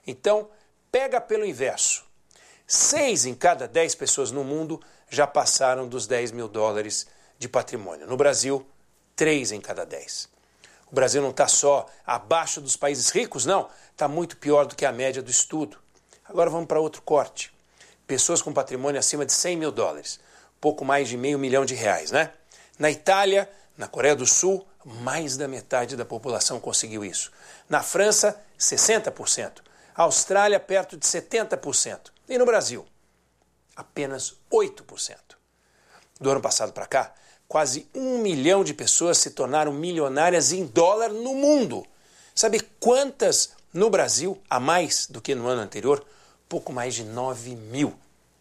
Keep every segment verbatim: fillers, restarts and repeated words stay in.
Então, pega pelo inverso. Seis em cada dez pessoas no mundo já passaram dos dez mil dólares de patrimônio. No Brasil, três em cada dez. O Brasil não está só abaixo dos países ricos, não. Está muito pior do que a média do estudo. Agora vamos para outro corte. Pessoas com patrimônio acima de cem mil dólares. Pouco mais de meio milhão de reais, né? Na Itália, na Coreia do Sul, mais da metade da população conseguiu isso. Na França, sessenta por cento. A Austrália, perto de setenta por cento. E no Brasil, apenas oito por cento. Do ano passado para cá, quase um milhão de pessoas se tornaram milionárias em dólar no mundo. Sabe quantas no Brasil, a mais do que no ano anterior? Pouco mais de nove mil.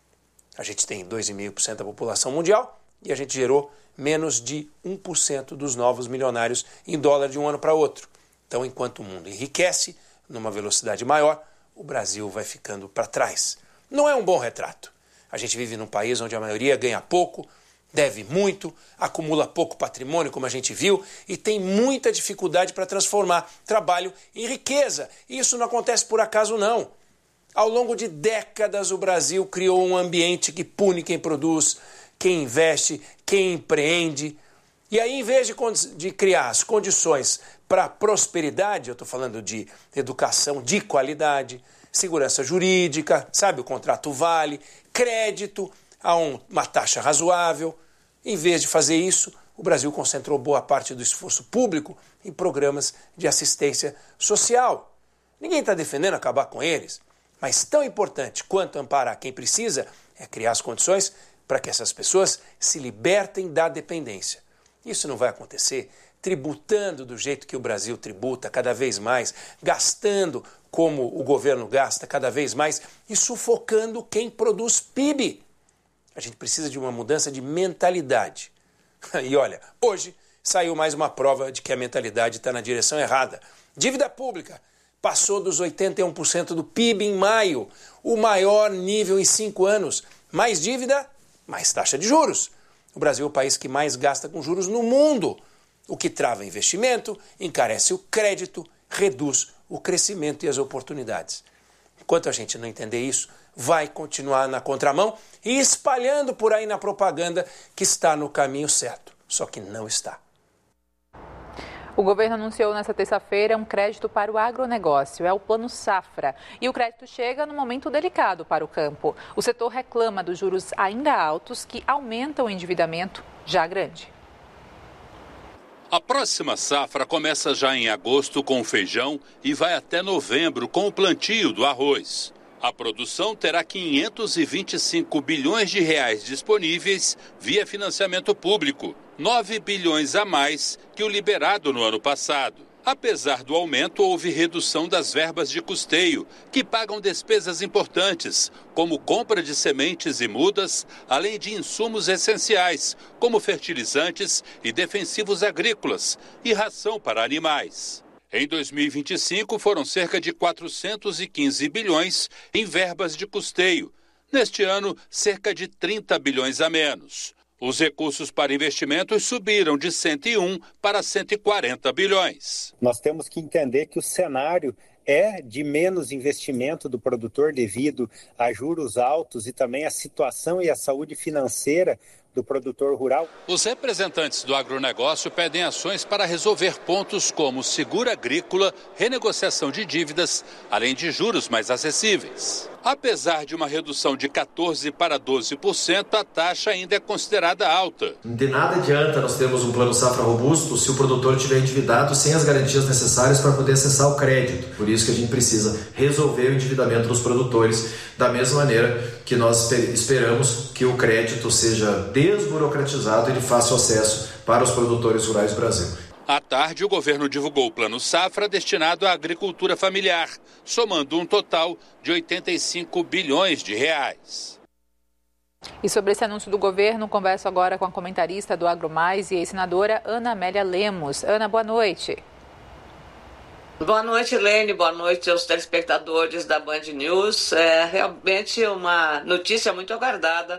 A gente tem dois vírgula cinco por cento da população mundial e a gente gerou menos de um por cento dos novos milionários em dólar de um ano para outro. Então, enquanto o mundo enriquece numa velocidade maior, o Brasil vai ficando para trás. Não é um bom retrato. A gente vive num país onde a maioria ganha pouco, deve muito, acumula pouco patrimônio, como a gente viu, e tem muita dificuldade para transformar trabalho em riqueza. E isso não acontece por acaso, não. Ao longo de décadas, o Brasil criou um ambiente que pune quem produz, quem investe, quem empreende. E aí, em vez de, de criar as condições para a prosperidade, eu estou falando de educação de qualidade, segurança jurídica, sabe, o contrato vale, crédito a um, uma taxa razoável. Em vez de fazer isso, o Brasil concentrou boa parte do esforço público em programas de assistência social. Ninguém está defendendo acabar com eles, mas tão importante quanto amparar quem precisa é criar as condições para que essas pessoas se libertem da dependência. Isso não vai acontecer tributando do jeito que o Brasil tributa cada vez mais, gastando como o governo gasta cada vez mais e sufocando quem produz P I B. A gente precisa de uma mudança de mentalidade. E olha, hoje saiu mais uma prova de que a mentalidade está na direção errada. Dívida pública passou dos oitenta e um por cento do P I B em maio, o maior nível em cinco anos. Mais dívida, mais taxa de juros. O Brasil é o país que mais gasta com juros no mundo, o que trava investimento, encarece o crédito, reduz o crescimento e as oportunidades. Enquanto a gente não entender isso, vai continuar na contramão e espalhando por aí na propaganda que está no caminho certo, só que não está. O governo anunciou nesta terça-feira um crédito para o agronegócio, é o Plano Safra. E o crédito chega num momento delicado para o campo. O setor reclama dos juros ainda altos que aumentam o endividamento já grande. A próxima safra começa já em agosto com o feijão e vai até novembro com o plantio do arroz. A produção terá quinhentos e vinte e cinco bilhões de reais disponíveis via financiamento público, nove bilhões a mais que o liberado no ano passado. Apesar do aumento, houve redução das verbas de custeio, que pagam despesas importantes, como compra de sementes e mudas, além de insumos essenciais, como fertilizantes e defensivos agrícolas e ração para animais. Em dois mil e vinte e cinco, foram cerca de quatrocentos e quinze bilhões em verbas de custeio. Neste ano, cerca de trinta bilhões a menos. Os recursos para investimentos subiram de cento e um para cento e quarenta bilhões. Nós temos que entender que o cenário é de menos investimento do produtor devido a juros altos e também a situação e a saúde financeira do produtor rural. Os representantes do agronegócio pedem ações para resolver pontos como seguro agrícola, renegociação de dívidas, além de juros mais acessíveis. Apesar de uma redução de quatorze para doze por cento, a taxa ainda é considerada alta. De nada adianta nós termos um plano safra robusto se o produtor estiver endividado sem as garantias necessárias para poder acessar o crédito. Por isso que a gente precisa resolver o endividamento dos produtores, da mesma maneira que nós esperamos que o crédito seja desburocratizado e de fácil acesso para os produtores rurais do Brasil. À tarde, o governo divulgou o Plano Safra destinado à agricultura familiar, somando um total de oitenta e cinco bilhões de reais. E sobre esse anúncio do governo, converso agora com a comentarista do AgroMais e ex-senadora Ana Amélia Lemos. Ana, boa noite. Boa noite, Lene. Boa noite aos telespectadores da Band News. É realmente uma notícia muito aguardada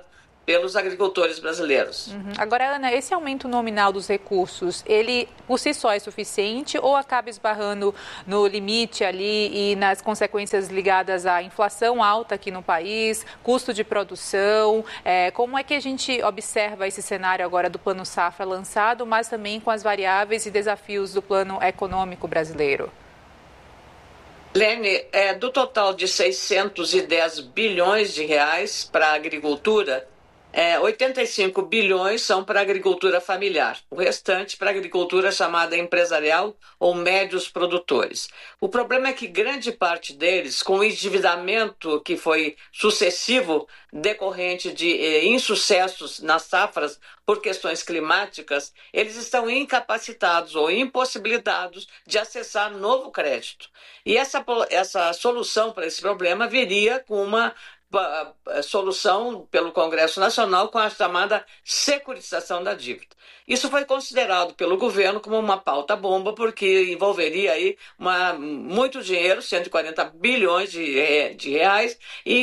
pelos agricultores brasileiros. Uhum. Agora, Ana, esse aumento nominal dos recursos, ele por si só é suficiente ou acaba esbarrando no limite ali e nas consequências ligadas à inflação alta aqui no país, custo de produção? É, como é que a gente observa esse cenário agora do Plano Safra lançado, mas também com as variáveis e desafios do plano econômico brasileiro? Lene, é, do total de seiscentos e dez bilhões de reais para a agricultura, é, oitenta e cinco bilhões são para a agricultura familiar, o restante para a agricultura chamada empresarial ou médios produtores. O problema é que grande parte deles, com o endividamento que foi sucessivo decorrente de eh, insucessos nas safras por questões climáticas, eles estão incapacitados ou impossibilitados de acessar novo crédito. E essa, essa solução para esse problema viria com uma solução pelo Congresso Nacional com a chamada securitização da dívida. Isso foi considerado pelo governo como uma pauta bomba, porque envolveria aí uma, muito dinheiro, cento e quarenta bilhões de, de reais,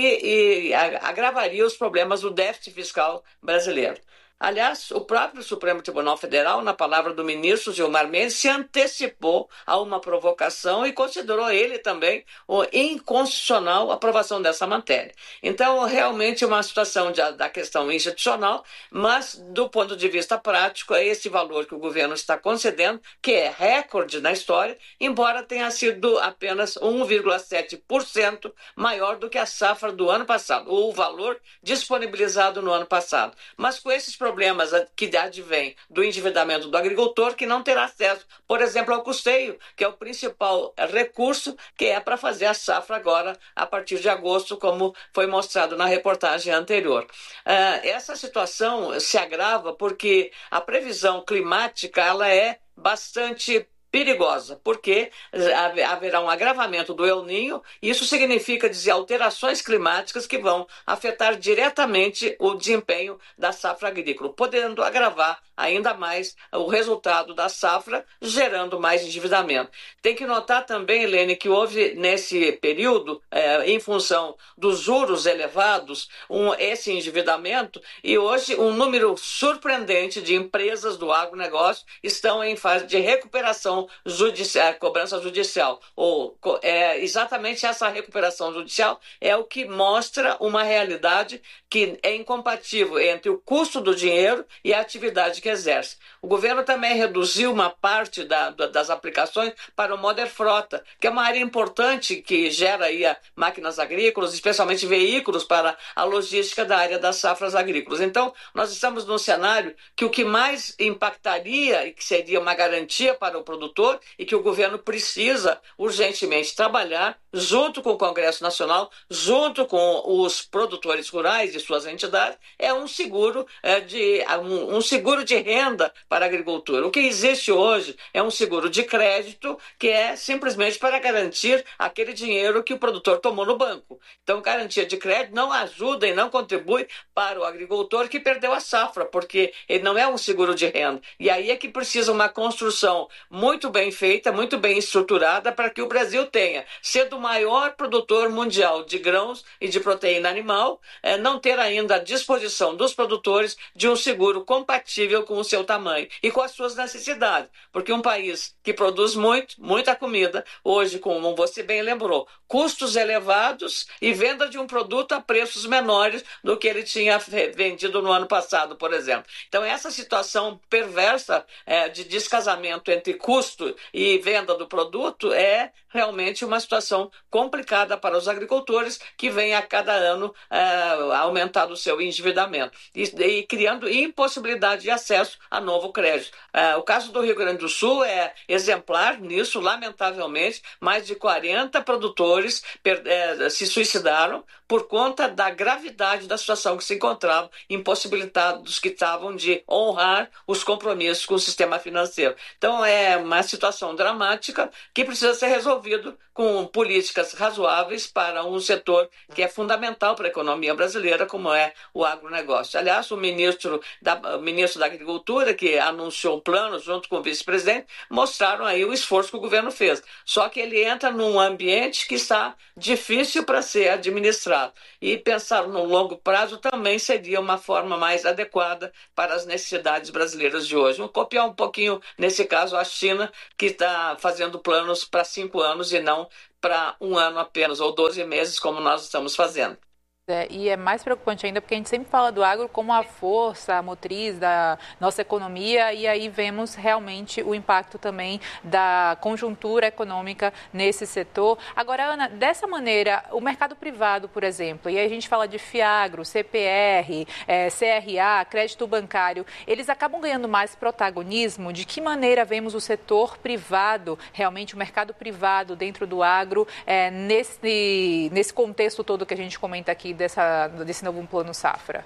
e, e agravaria os problemas do déficit fiscal brasileiro. Aliás, o próprio Supremo Tribunal Federal, na palavra do ministro Gilmar Mendes, se antecipou a uma provocação e considerou ele também o inconstitucional a aprovação dessa matéria. Então, realmente é uma situação de, da questão institucional, mas do ponto de vista prático, é esse valor que o governo está concedendo, que é recorde na história, embora tenha sido apenas um vírgula sete por cento maior do que a safra do ano passado, ou o valor disponibilizado no ano passado. Mas com esses problemas problemas que advêm do endividamento do agricultor, que não terá acesso, por exemplo, ao custeio, que é o principal recurso que é para fazer a safra agora, a partir de agosto, como foi mostrado na reportagem anterior. Essa situação se agrava porque a previsão climática ela é bastante perigosa, porque haverá um agravamento do El Niño, e isso significa dizer alterações climáticas que vão afetar diretamente o desempenho da safra agrícola, podendo agravar ainda mais o resultado da safra, gerando mais endividamento. Tem que notar também, Helene, que houve nesse período, é, em função dos juros elevados, um, esse endividamento, e hoje um número surpreendente de empresas do agronegócio estão em fase de recuperação judicial, cobrança judicial. Ou, é, exatamente essa recuperação judicial é o que mostra uma realidade que é incompatível entre o custo do dinheiro e a atividade que exerce. O governo também reduziu uma parte da, das aplicações para o Moder Frota, que é uma área importante que gera aí máquinas agrícolas, especialmente veículos para a logística da área das safras agrícolas. Então, nós estamos num cenário que o que mais impactaria e que seria uma garantia para o produtor e que o governo precisa urgentemente trabalhar junto com o Congresso Nacional, junto com os produtores rurais e suas entidades, é um seguro é, de um, um seguro de renda para a agricultura. O que existe hoje é um seguro de crédito que é simplesmente para garantir aquele dinheiro que o produtor tomou no banco. Então, garantia de crédito não ajuda e não contribui para o agricultor que perdeu a safra, porque ele não é um seguro de renda. E aí é que precisa uma construção muito bem feita, muito bem estruturada para que o Brasil tenha, sendo o maior produtor mundial de grãos e de proteína animal, é, não ter ainda a disposição dos produtores de um seguro compatível com o seu tamanho e com as suas necessidades. Porque um país que produz muito, muita comida, hoje, como você bem lembrou, custos elevados e venda de um produto a preços menores do que ele tinha vendido no ano passado, por exemplo. Então, essa situação perversa é, de descasamento entre custo e venda do produto é realmente uma situação complicada para os agricultores que vem a cada ano é, aumentando o seu endividamento e, e criando impossibilidade de acesso a novo crédito. É, o caso do Rio Grande do Sul é exemplar nisso, lamentavelmente, mais de quarenta produtores per, é, se suicidaram por conta da gravidade da situação que se encontravam, impossibilitados que estavam de honrar os compromissos com o sistema financeiro. Então é uma situação dramática que precisa ser resolvida com políticas políticas razoáveis para um setor que é fundamental para a economia brasileira, como é o agronegócio. Aliás, o ministro da, o ministro da Agricultura, que anunciou o plano junto com o vice-presidente, mostraram aí o esforço que o governo fez. Só que ele entra num ambiente que está difícil para ser administrado. E pensar no longo prazo também seria uma forma mais adequada para as necessidades brasileiras de hoje. Vamos copiar um pouquinho, nesse caso, a China, que está fazendo planos para cinco anos e não para um ano apenas, ou doze meses, como nós estamos fazendo. É, e é mais preocupante ainda porque a gente sempre fala do agro como a força, a motriz da nossa economia, e aí vemos realmente o impacto também da conjuntura econômica nesse setor. Agora, Ana, dessa maneira, o mercado privado, por exemplo, e aí a gente fala de Fiagro, C P R, é, C R A, crédito bancário, eles acabam ganhando mais protagonismo? De que maneira vemos o setor privado, realmente o mercado privado dentro do agro, é, nesse, nesse contexto todo que a gente comenta aqui, Dessa, desse novo plano safra?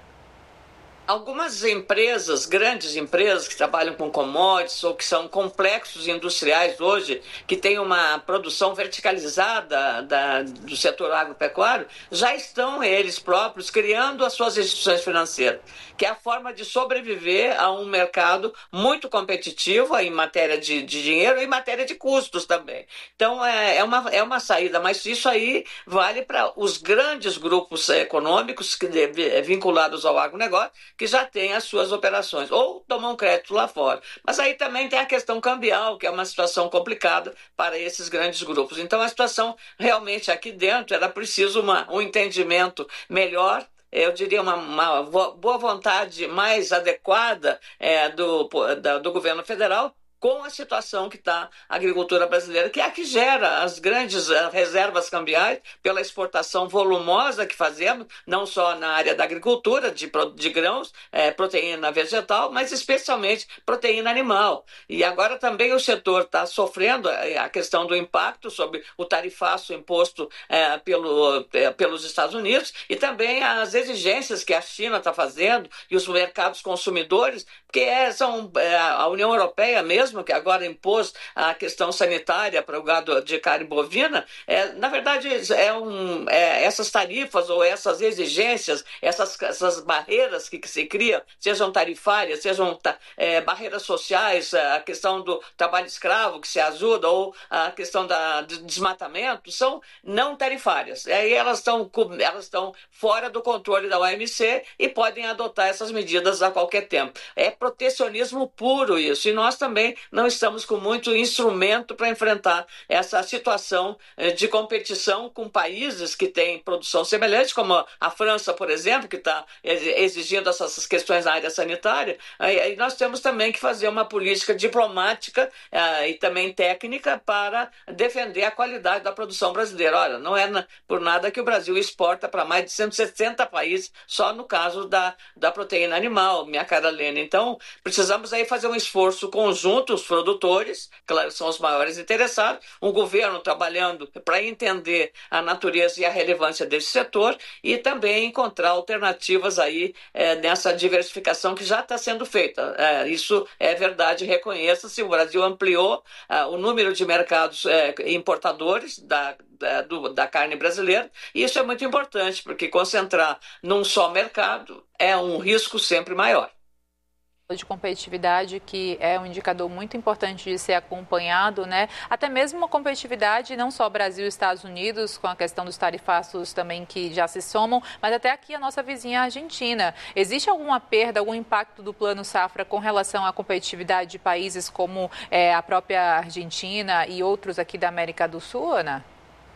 Algumas empresas, grandes empresas que trabalham com commodities ou que são complexos industriais hoje, que têm uma produção verticalizada da, do setor agropecuário, já estão eles próprios criando as suas instituições financeiras, que é a forma de sobreviver a um mercado muito competitivo em matéria de, de dinheiro e em matéria de custos também. Então, é, é, uma, é uma saída, mas isso aí vale para os grandes grupos econômicos que, vinculados ao agronegócio, que já têm as suas operações, ou tomam crédito lá fora. Mas aí também tem a questão cambial, que é uma situação complicada para esses grandes grupos. Então, a situação realmente aqui dentro era preciso uma, um entendimento melhor, eu diria uma, uma boa vontade mais adequada é, do, da, do governo federal, com a situação que está a agricultura brasileira, que é a que gera as grandes reservas cambiais pela exportação volumosa que fazemos, não só na área da agricultura, de, de grãos, é, proteína vegetal, mas especialmente proteína animal. E agora também o setor está sofrendo a questão do impacto sobre o tarifaço imposto é, pelo, é, pelos Estados Unidos e também as exigências que a China está fazendo e os mercados consumidores, porque é, são é, a União Europeia mesmo, que agora impôs a questão sanitária para o gado de carne bovina, é, na verdade, é um, é, essas tarifas ou essas exigências, essas, essas barreiras que, que se criam, sejam tarifárias, sejam é, barreiras sociais, a questão do trabalho escravo que se ajuda, ou a questão da, do desmatamento, são não tarifárias. E aí elas estão elas estão fora do controle da O M C e podem adotar essas medidas a qualquer tempo. É protecionismo puro isso, e nós também não estamos com muito instrumento para enfrentar essa situação de competição com países que têm produção semelhante, como a França, por exemplo, que está exigindo essas questões na área sanitária. E nós temos também que fazer uma política diplomática e também técnica para defender a qualidade da produção brasileira. Olha, não é por nada que o Brasil exporta para mais de cento e sessenta países, só no caso da, da proteína animal, minha cara Lena. Então, precisamos aí fazer um esforço conjunto, os produtores, claro, são os maiores interessados, um governo trabalhando para entender a natureza e a relevância desse setor e também encontrar alternativas aí é, nessa diversificação que já está sendo feita. É, isso é verdade, reconheça-se, o Brasil ampliou é, o número de mercados é, importadores da, da, do, da carne brasileira, e isso é muito importante, porque concentrar num só mercado é um risco sempre maior. De competitividade, que é um indicador muito importante de ser acompanhado, né? Até mesmo uma competitividade não só Brasil e Estados Unidos, com a questão dos tarifaços também que já se somam, mas até aqui a nossa vizinha Argentina. Existe alguma perda, algum impacto do Plano Safra com relação à competitividade de países como é, a própria Argentina e outros aqui da América do Sul, Ana?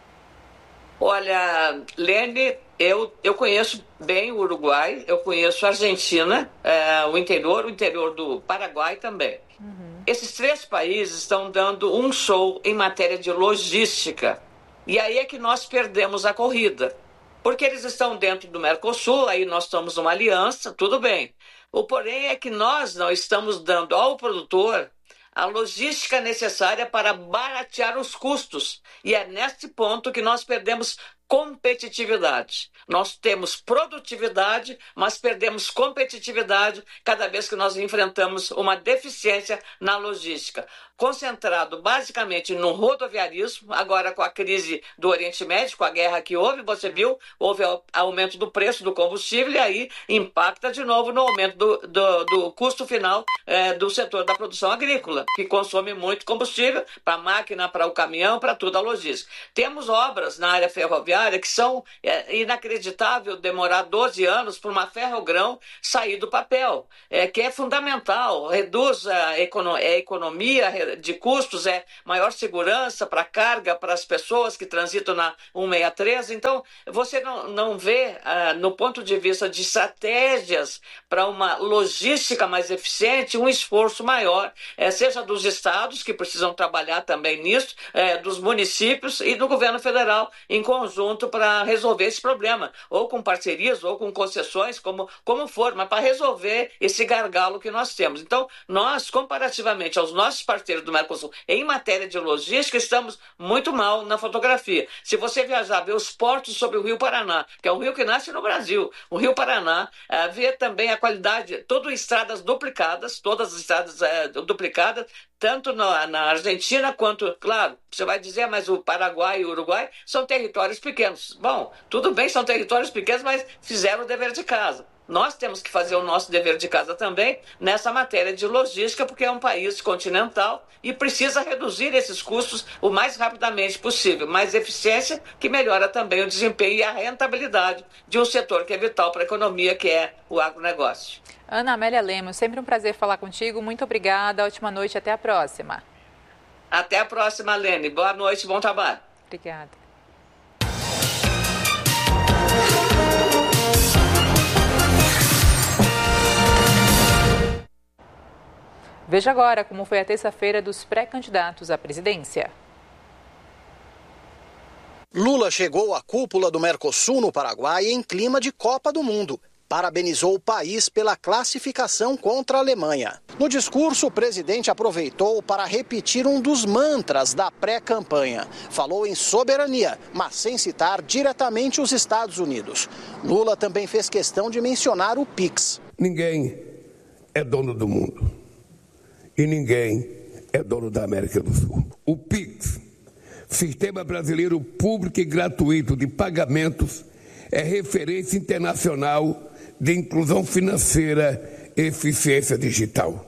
Olha, Lene, eu, eu conheço bem o Uruguai, eu conheço a Argentina, é, o interior, o interior do Paraguai também. Uhum. Esses três países estão dando um show em matéria de logística. E aí é que nós perdemos a corrida. Porque eles estão dentro do Mercosul, aí nós estamos numa aliança, tudo bem. O porém é que nós não estamos dando ao produtor a logística necessária para baratear os custos. E é neste ponto que nós perdemos competitividade. Nós temos produtividade, mas perdemos competitividade cada vez que nós enfrentamos uma deficiência na logística. Concentrado basicamente no rodoviarismo, agora com a crise do Oriente Médio, com a guerra que houve, você viu, houve aumento do preço do combustível e aí impacta de novo no aumento do, do, do custo final é, do setor da produção agrícola, que consome muito combustível para a máquina, para o caminhão, para toda a logística. Temos obras na área ferroviária que são é, inacreditável demorar doze anos para uma ferrogrão sair do papel, é, que é fundamental, reduz a, econo- a economia de custos, é maior segurança para a carga, para as pessoas que transitam na cento e sessenta e três. Então, você não, não vê, ah, no ponto de vista de estratégias para uma logística mais eficiente, um esforço maior, é, seja dos estados, que precisam trabalhar também nisso, é, dos municípios e do governo federal em conjunto para resolver esse problema, ou com parcerias, ou com concessões, como, como for, mas para resolver esse gargalo que nós temos. Então, nós, comparativamente aos nossos parceiros do Mercosul, em matéria de logística, estamos muito mal na fotografia. Se você viajar, ver os portos sobre o Rio Paraná, que é um rio que nasce no Brasil, o Rio Paraná, é, ver também a qualidade, todas estradas duplicadas, todas as estradas é, duplicadas, tanto na, na Argentina quanto, claro, você vai dizer, mas o Paraguai e o Uruguai são territórios pequenos. Bom, tudo bem, são territórios pequenos, mas fizeram o dever de casa. Nós temos que fazer o nosso dever de casa também nessa matéria de logística, porque é um país continental e precisa reduzir esses custos o mais rapidamente possível. Mais eficiência, que melhora também o desempenho e a rentabilidade de um setor que é vital para a economia, que é o agronegócio. Ana Amélia Lemos, sempre um prazer falar contigo. Muito obrigada, ótima noite, até a próxima. Até a próxima, Lene. Boa noite, bom trabalho. Obrigada. Veja agora como foi a terça-feira dos pré-candidatos à presidência. Lula chegou à cúpula do Mercosul no Paraguai em clima de Copa do Mundo. Parabenizou o país pela classificação contra a Alemanha. No discurso, o presidente aproveitou para repetir um dos mantras da pré-campanha. Falou em soberania, mas sem citar diretamente os Estados Unidos. Lula também fez questão de mencionar o Pix. Ninguém é dono do mundo. E ninguém é dono da América do Sul. O Pix, Sistema Brasileiro Público e Gratuito de Pagamentos, é referência internacional de inclusão financeira e eficiência digital.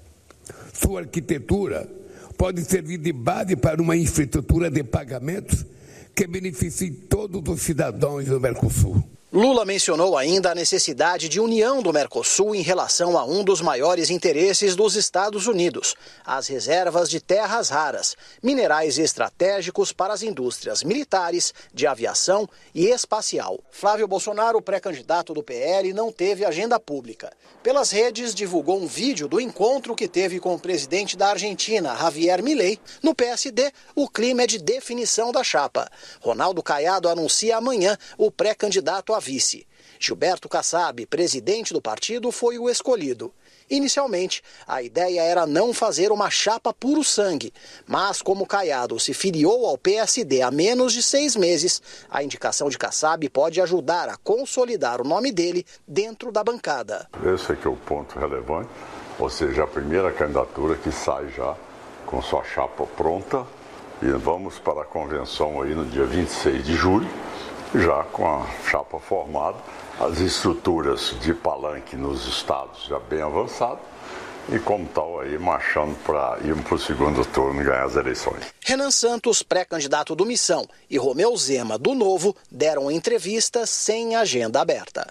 Sua arquitetura pode servir de base para uma infraestrutura de pagamentos que beneficie todos os cidadãos do Mercosul. Lula mencionou ainda a necessidade de união do Mercosul em relação a um dos maiores interesses dos Estados Unidos, as reservas de terras raras, minerais estratégicos para as indústrias militares, de aviação e espacial. Flávio Bolsonaro, pré-candidato do P L, não teve agenda pública. Pelas redes, divulgou um vídeo do encontro que teve com o presidente da Argentina, Javier Milei. No P S D, o clima é de definição da chapa. Ronaldo Caiado anuncia amanhã o pré-candidato a vice. Gilberto Kassab, presidente do partido, foi o escolhido. Inicialmente, a ideia era não fazer uma chapa puro sangue, mas como Caiado se filiou ao P S D há menos de seis meses, a indicação de Kassab pode ajudar a consolidar o nome dele dentro da bancada. Esse é que é o ponto relevante, ou seja, a primeira candidatura que sai já com sua chapa pronta, e vamos para a convenção aí no dia vinte e seis de julho, já com a chapa formada, as estruturas de palanque nos estados já bem avançadas e como tal aí marchando para ir para o segundo turno e ganhar as eleições. Renan Santos, pré-candidato do Missão, e Romeu Zema, do Novo, deram entrevistas sem agenda aberta.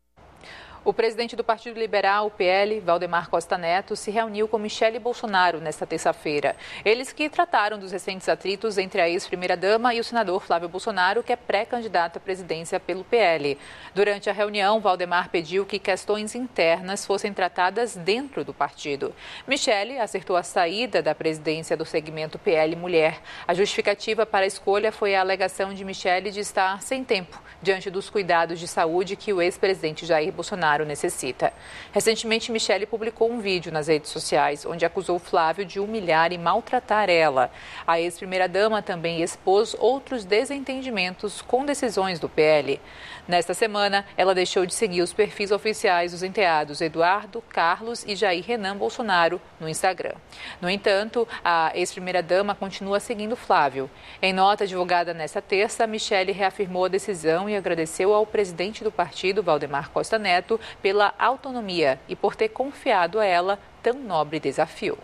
O presidente do Partido Liberal, o P L, Valdemar Costa Neto, se reuniu com Michele Bolsonaro nesta terça-feira. Eles que trataram dos recentes atritos entre a ex-primeira-dama e o senador Flávio Bolsonaro, que é pré-candidato à presidência pelo P L. Durante a reunião, Valdemar pediu que questões internas fossem tratadas dentro do partido. Michele acertou a saída da presidência do segmento P L Mulher. A justificativa para a escolha foi a alegação de Michele de estar sem tempo diante dos cuidados de saúde que o ex-presidente Jair Bolsonaro Bolsonaro necessita. Recentemente, Michele publicou um vídeo nas redes sociais onde acusou Flávio de humilhar e maltratar ela. A ex-primeira-dama também expôs outros desentendimentos com decisões do P L. Nesta semana, ela deixou de seguir os perfis oficiais dos enteados Eduardo, Carlos e Jair Renan Bolsonaro no Instagram. No entanto, a ex-primeira-dama continua seguindo Flávio. Em nota divulgada nesta terça, Michele reafirmou a decisão e agradeceu ao presidente do partido, Valdemar Costa Neto, pela autonomia e por ter confiado a ela tão nobre desafio.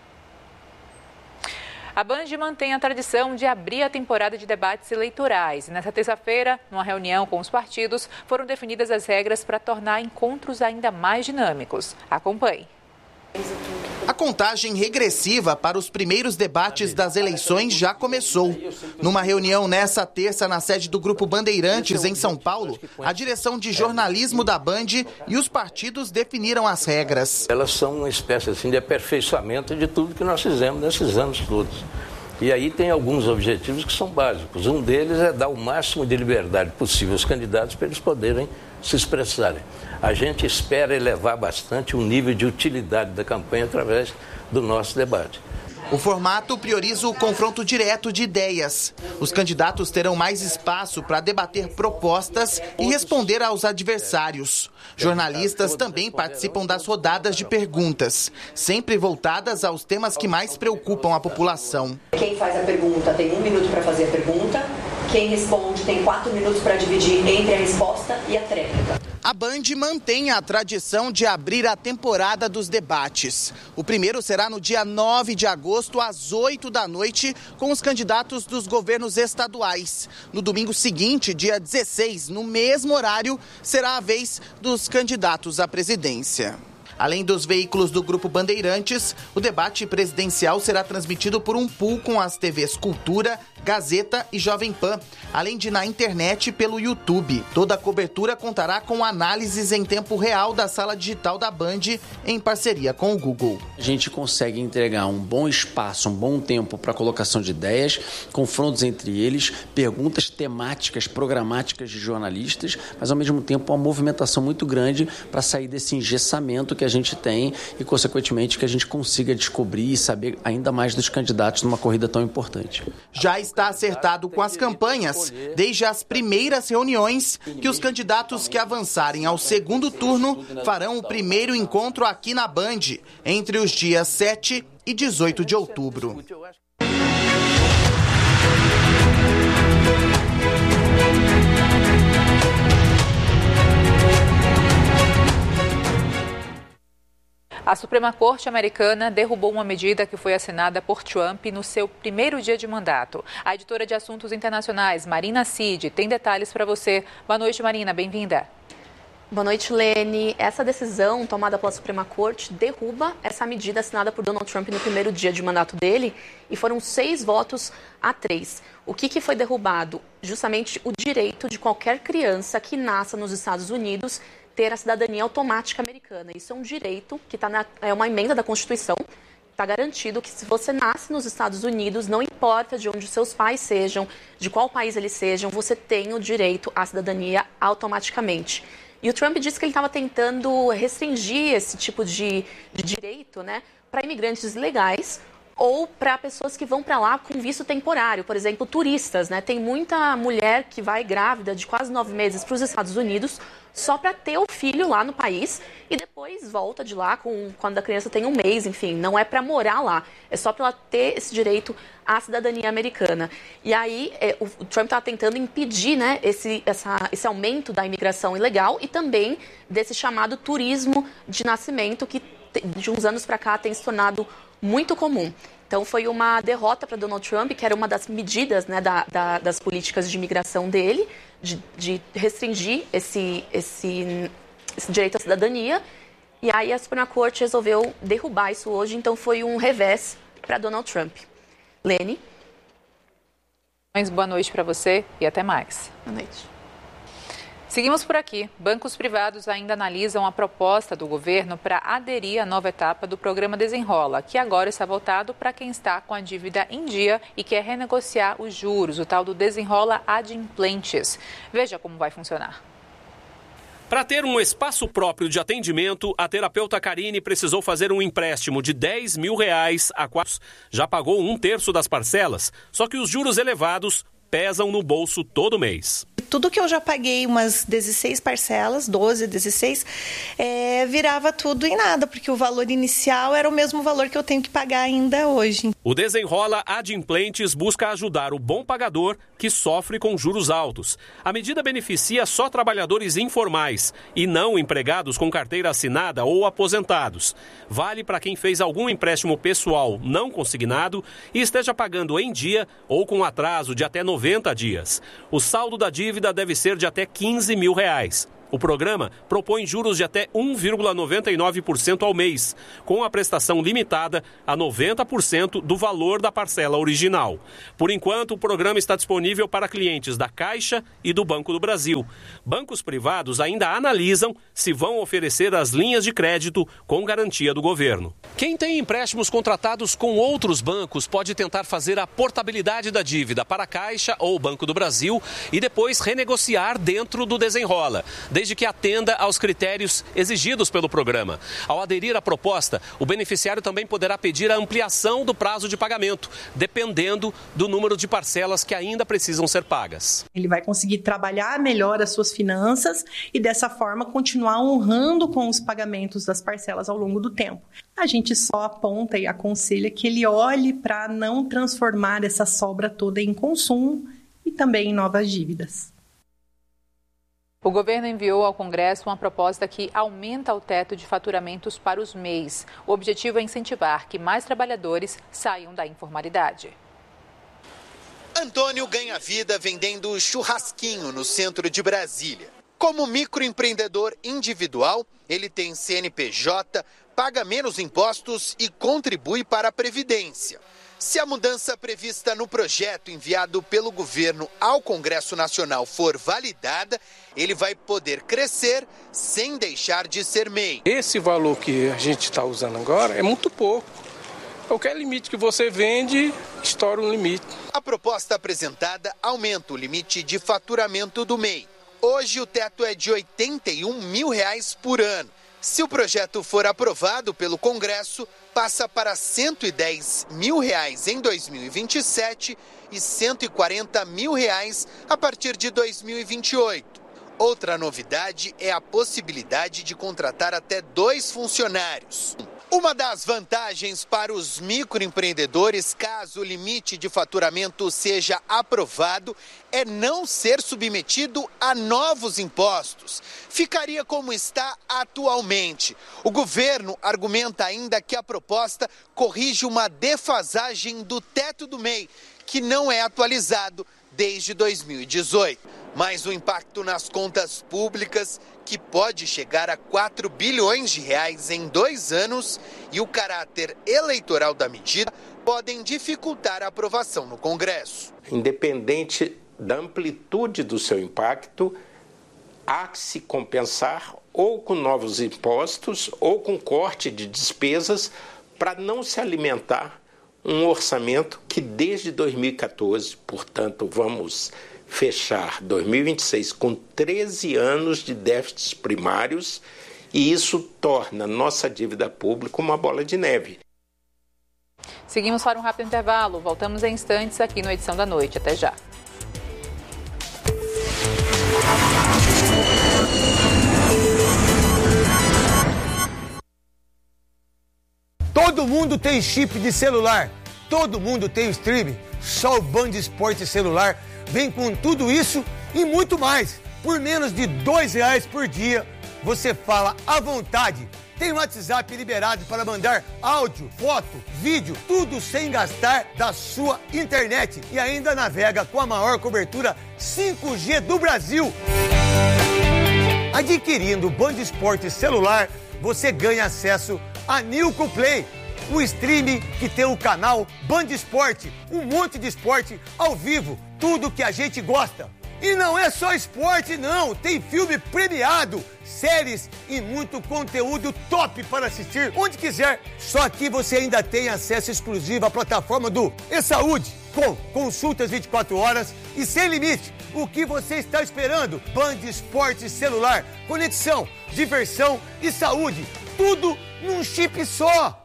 A Band mantém a tradição de abrir a temporada de debates eleitorais. Nesta terça-feira, numa reunião com os partidos, foram definidas as regras para tornar encontros ainda mais dinâmicos. Acompanhe. A contagem regressiva para os primeiros debates das eleições já começou. Numa reunião nessa terça na sede do Grupo Bandeirantes, em São Paulo, a direção de jornalismo da Band e os partidos definiram as regras. Elas são uma espécie assim, de aperfeiçoamento de tudo que nós fizemos nesses anos todos. E aí tem alguns objetivos que são básicos. Um deles é dar o máximo de liberdade possível aos candidatos para eles poderem se expressarem. A gente espera elevar bastante o nível de utilidade da campanha através do nosso debate. O formato prioriza o confronto direto de ideias. Os candidatos terão mais espaço para debater propostas e responder aos adversários. Jornalistas também participam das rodadas de perguntas, sempre voltadas aos temas que mais preocupam a população. Quem faz a pergunta tem um minuto para fazer a pergunta. Quem responde tem quatro minutos para dividir entre a resposta e a tréplica. A Band mantém a tradição de abrir a temporada dos debates. O primeiro será no dia nove de agosto, às oito da noite, com os candidatos dos governos estaduais. No domingo seguinte, dia dezesseis, no mesmo horário, será a vez dos candidatos à presidência. Além dos veículos do Grupo Bandeirantes, o debate presidencial será transmitido por um pool com as T Vs Cultura, Gazeta e Jovem Pan, além de na internet e pelo YouTube. Toda a cobertura contará com análises em tempo real da sala digital da Band, em parceria com o Google. A gente consegue entregar um bom espaço, um bom tempo para a colocação de ideias, confrontos entre eles, perguntas temáticas, programáticas de jornalistas, mas ao mesmo tempo uma movimentação muito grande para sair desse engessamento que a gente tem e, consequentemente, que a gente consiga descobrir e saber ainda mais dos candidatos numa corrida tão importante. Já está acertado com as campanhas, desde as primeiras reuniões, que os candidatos que avançarem ao segundo turno farão o primeiro encontro aqui na Band, entre os dias sete e dezoito de outubro. A Suprema Corte americana derrubou uma medida que foi assinada por Trump no seu primeiro dia de mandato. A editora de assuntos internacionais, Marina Cid, tem detalhes para você. Boa noite, Marina. Bem-vinda. Boa noite, Lene. Essa decisão tomada pela Suprema Corte derruba essa medida assinada por Donald Trump no primeiro dia de mandato dele e foram seis votos a três. O que, que foi derrubado? Justamente o direito de qualquer criança que nasça nos Estados Unidos ter a cidadania automática americana. Isso é um direito que tá na, é uma emenda da Constituição. Está garantido que se você nasce nos Estados Unidos, não importa de onde os seus pais sejam, de qual país eles sejam, você tem o direito à cidadania automaticamente. E o Trump disse que ele estava tentando restringir esse tipo de, de direito, né, para imigrantes legais ou para pessoas que vão para lá com visto temporário, por exemplo, turistas, né? Tem muita mulher que vai grávida de quase nove meses para os Estados Unidos só para ter o filho lá no país e depois volta de lá com, quando a criança tem um mês, enfim, não é para morar lá, é só para ela ter esse direito à cidadania americana. E aí é, o Trump está tentando impedir, né, esse, essa, esse aumento da imigração ilegal e também desse chamado turismo de nascimento que de uns anos para cá tem se tornado muito comum. Então foi uma derrota para Donald Trump, que era uma das medidas, né, da, da, das políticas de imigração dele, de, de restringir esse, esse, esse direito à cidadania. E aí a Suprema Corte resolveu derrubar isso hoje, então foi um revés para Donald Trump. Lene? Boa noite para você e até mais. Boa noite. Seguimos por aqui. Bancos privados ainda analisam a proposta do governo para aderir à nova etapa do programa Desenrola, que agora está voltado para quem está com a dívida em dia e quer renegociar os juros, o tal do Desenrola Adimplentes. Veja como vai funcionar. Para ter um espaço próprio de atendimento, a terapeuta Karine precisou fazer um empréstimo de dez mil reais a quatro. Já pagou um terço das parcelas, só que os juros elevados pesam no bolso todo mês. Tudo que eu já paguei, umas dezesseis parcelas, doze, dezesseis, é, virava tudo em nada, porque o valor inicial era o mesmo valor que eu tenho que pagar ainda hoje. O Desenrola Adimplentes busca ajudar o bom pagador que sofre com juros altos. A medida beneficia só trabalhadores informais e não empregados com carteira assinada ou aposentados. Vale para quem fez algum empréstimo pessoal não consignado e esteja pagando em dia ou com atraso de até noventa dias. O saldo da dívida deve ser de até quinze mil reais. O programa propõe juros de até um vírgula noventa e nove por cento ao mês, com a prestação limitada a noventa por cento do valor da parcela original. Por enquanto, o programa está disponível para clientes da Caixa e do Banco do Brasil. Bancos privados ainda analisam se vão oferecer as linhas de crédito com garantia do governo. Quem tem empréstimos contratados com outros bancos pode tentar fazer a portabilidade da dívida para a Caixa ou Banco do Brasil e depois renegociar dentro do Desenrola, desde que atenda aos critérios exigidos pelo programa. Ao aderir à proposta, o beneficiário também poderá pedir a ampliação do prazo de pagamento, dependendo do número de parcelas que ainda precisam ser pagas. Ele vai conseguir trabalhar melhor as suas finanças e, dessa forma, continuar honrando com os pagamentos das parcelas ao longo do tempo. A gente só aponta e aconselha que ele olhe para não transformar essa sobra toda em consumo e também em novas dívidas. O governo enviou ao Congresso uma proposta que aumenta o teto de faturamentos para os M E Is. O objetivo é incentivar que mais trabalhadores saiam da informalidade. Antônio ganha vida vendendo churrasquinho no centro de Brasília. Como microempreendedor individual, ele tem C N P J, paga menos impostos e contribui para a Previdência. Se a mudança prevista no projeto enviado pelo governo ao Congresso Nacional for validada, ele vai poder crescer sem deixar de ser M E I. Esse valor que a gente está usando agora é muito pouco. Qualquer limite que você vende, estoura um limite. A proposta apresentada aumenta o limite de faturamento do M E I. Hoje o teto é de oitenta e um mil reais por ano. Se o projeto for aprovado pelo Congresso, passa para cento e dez mil reais em dois mil e vinte e sete e cento e quarenta mil reais a partir de dois mil e vinte e oito. Outra novidade é a possibilidade de contratar até dois funcionários. Uma das vantagens para os microempreendedores, caso o limite de faturamento seja aprovado, é não ser submetido a novos impostos. Ficaria como está atualmente. O governo argumenta ainda que a proposta corrige uma defasagem do teto do M E I, que não é atualizado desde dois mil e dezoito. Mas o impacto nas contas públicas, que pode chegar a quatro bilhões de reais em dois anos, e o caráter eleitoral da medida podem dificultar a aprovação no Congresso. Independente da amplitude do seu impacto, há que se compensar ou com novos impostos ou com corte de despesas para não se alimentar um orçamento que desde dois mil e quatorze, portanto, vamos fechar dois mil e vinte e seis com treze anos de déficits primários, e isso torna nossa dívida pública uma bola de neve. Seguimos para um rápido intervalo. Voltamos em instantes aqui no Edição da Noite. Até já. Todo mundo tem chip de celular. Todo mundo tem o streaming. Só o Band Esporte Celular vem com tudo isso e muito mais. Por menos de dois reais por dia, você fala à vontade. Tem o WhatsApp liberado para mandar áudio, foto, vídeo, tudo sem gastar da sua internet. E ainda navega com a maior cobertura cinco G do Brasil. Adquirindo o Band Esporte Celular, você ganha acesso a Nilco Play, o streaming que tem o canal Band Esporte, um monte de esporte ao vivo, tudo que a gente gosta. E não é só esporte não, tem filme premiado, séries e muito conteúdo top para assistir onde quiser. Só que você ainda tem acesso exclusivo à plataforma do E-Saúde, com consultas vinte e quatro horas e sem limite. O que você está esperando? Band Esportes Celular. Conexão, diversão e saúde. Tudo num chip só.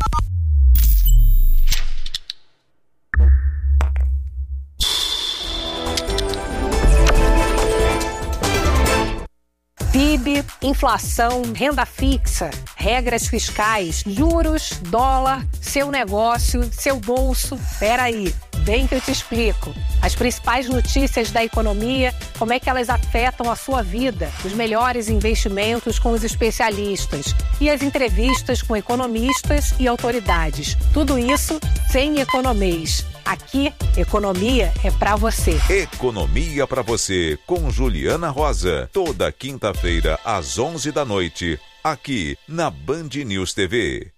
P I B, inflação, renda fixa, regras fiscais, juros, dólar, seu negócio, seu bolso. Peraí, vem que eu te explico. As principais notícias da economia, como é que elas afetam a sua vida, os melhores investimentos com os especialistas e as entrevistas com economistas e autoridades. Tudo isso sem economês. Aqui, economia é pra você. Economia pra você, com Juliana Rosa. Toda quinta-feira, às onze da noite, aqui na Band News T V.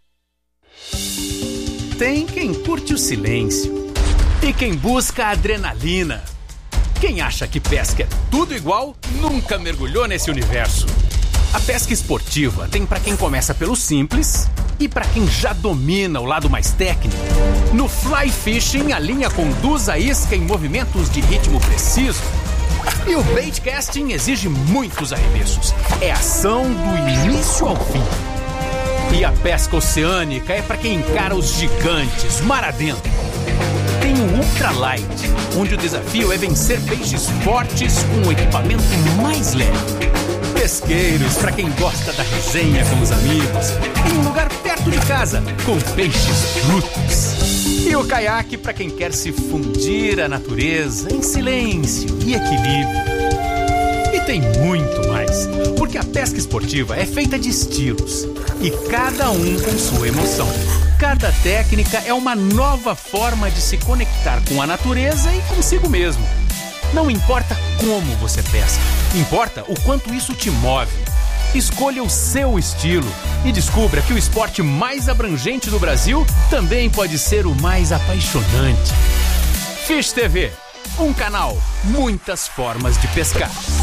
Tem quem curte o silêncio e quem busca a adrenalina. Quem acha que pesca é tudo igual, nunca mergulhou nesse universo. A pesca esportiva tem para quem começa pelo simples e para quem já domina o lado mais técnico. No fly fishing, a linha conduz a isca em movimentos de ritmo preciso. E o bait casting exige muitos arremessos. É ação do início ao fim. E a pesca oceânica é para quem encara os gigantes, mar adentro. Tem o ultralight, onde o desafio é vencer peixes fortes com o equipamento mais leve. Pesqueiros, para quem gosta da resenha com os amigos, em um lugar perto de casa, com peixes brutos. E o caiaque para quem quer se fundir à natureza em silêncio e equilíbrio. E tem muito mais, porque a pesca esportiva é feita de estilos, e cada um com sua emoção. Cada técnica é uma nova forma de se conectar com a natureza e consigo mesmo. Não importa como você pesca, importa o quanto isso te move. Escolha o seu estilo e descubra que o esporte mais abrangente do Brasil também pode ser o mais apaixonante. Fish T V, um canal, muitas formas de pescar.